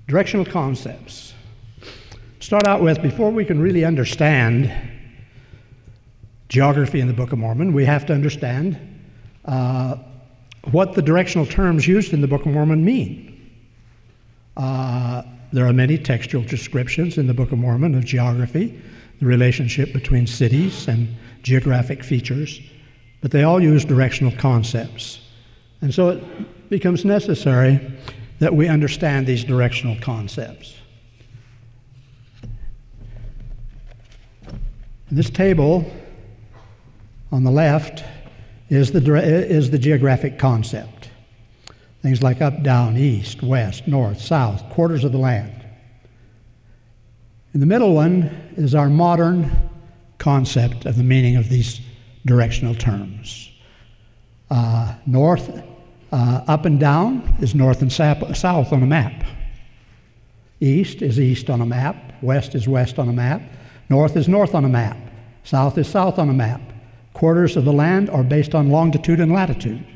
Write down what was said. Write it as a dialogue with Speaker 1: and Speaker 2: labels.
Speaker 1: Directional concepts. Start out with, before we can really understand geography in the Book of Mormon, we have to understand what the directional terms used in the Book of Mormon mean. There are many textual descriptions in the Book of Mormon of geography, the relationship between cities and geographic features, but they all use directional concepts. And so it becomes necessary that we understand these directional concepts. This table on the left is the geographic concept. Things like up, down, east, west, north, south, quarters of the land. In the middle one is our modern concept of the meaning of these directional terms. North, up and down is north and south on a map. East is east on a map. West is west on a map. North is north on a map. South is south on a map. Quarters of the land are based on longitude and latitude.